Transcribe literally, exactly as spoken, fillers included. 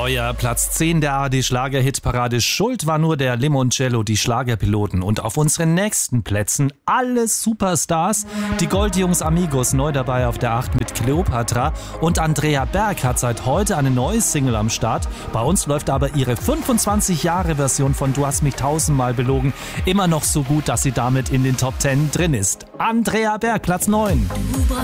Euer Platz zehn der A R D-Schlager-Hitparade. Schuld war nur der Limoncello, die Schlagerpiloten. Und auf unseren nächsten Plätzen alle Superstars. Die Goldjungs Amigos neu dabei auf der acht mit Cleopatra. Und Andrea Berg hat seit heute eine neue Single am Start. Bei uns läuft aber ihre fünfundzwanzig-Jahre-Version von Du hast mich tausendmal belogen immer noch so gut, dass sie damit in den Top zehn drin ist. Andrea Berg, Platz neun. Du